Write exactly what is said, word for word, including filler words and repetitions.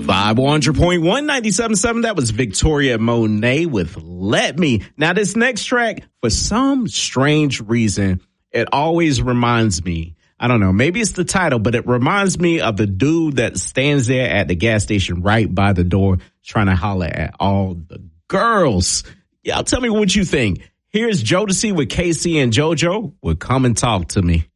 five hundred point one, ninety-seven point seven. That was Victoria Monet with Let Me. Now, this next track, for some strange reason, it always reminds me, I don't know, maybe it's the title, but it reminds me of the dude that stands there at the gas station right by the door trying to holler at all the girls. Y'all tell me what you think. Here's Jodeci with Casey and JoJo with Come and Talk to Me.